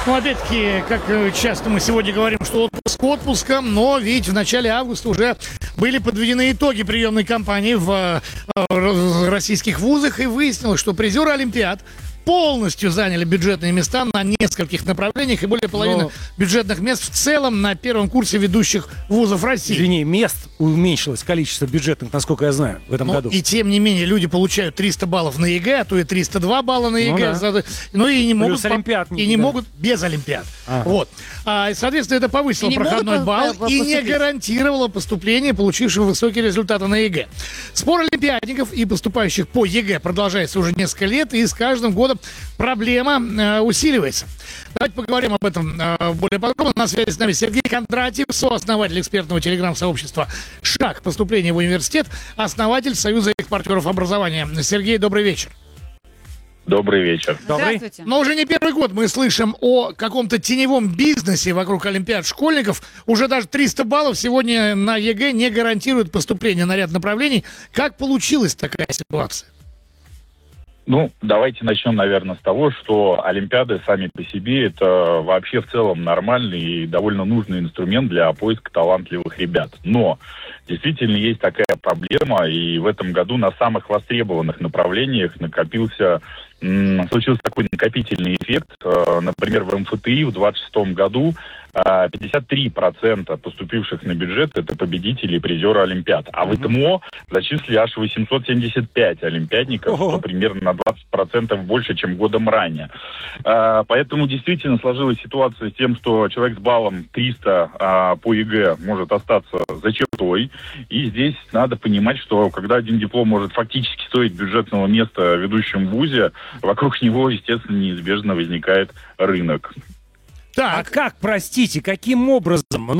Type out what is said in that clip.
Ну, опять-таки, как часто мы сегодня говорим, что отпуск отпуском, но ведь в начале августа уже были подведены итоги приемной кампании в российских вузах, и выяснилось, что призеры Олимпиад полностью заняли бюджетные места на нескольких направлениях, и более половины бюджетных мест в целом на первом курсе ведущих вузов России. Извини, мест уменьшилось количество бюджетных, насколько я знаю, в этом году. И тем не менее, люди получают 300 баллов на ЕГЭ, а то и 302 балла на ЕГЭ. Ну и не могут, не могут без Олимпиад. Ага. Вот. И, соответственно, это повысило проходной балл и не гарантировало поступление получивших высокие результаты на ЕГЭ. Спор олимпиадников и поступающих по ЕГЭ продолжается уже несколько лет, и с каждым годом проблема усиливается. Давайте поговорим об этом более подробно. На связи с нами Сергей Кондратьев, сооснователь экспертного телеграм-сообщества «Шаг. Поступление в университет», основатель Союза экспортеров образования. Сергей, добрый вечер. Добрый вечер. Здравствуйте. Но уже не первый год мы слышим о каком-то теневом бизнесе вокруг олимпиад школьников. Уже даже 300 баллов сегодня на ЕГЭ не гарантируют поступление на ряд направлений. Как получилась такая ситуация? Ну, давайте начнем, наверное, с того, что олимпиады сами по себе это вообще в целом нормальный и довольно нужный инструмент для поиска талантливых ребят. Но действительно есть такая проблема, и в этом году на самых востребованных направлениях случился такой накопительный эффект. Например, в МФТИ в 2026 году 53% поступивших на бюджет это победители и призеры Олимпиад. А в ИТМО зачислили аж 875 олимпиадников, что примерно на 20% больше, чем годом ранее. Поэтому действительно сложилась ситуация с тем, что человек с баллом 300 по ЕГЭ может остаться за чертой. И здесь надо понимать, что когда один диплом может фактически стоить бюджетного места в ведущем вузе, вокруг него, естественно, неизбежно возникает рынок. Так. А как, простите, каким образом?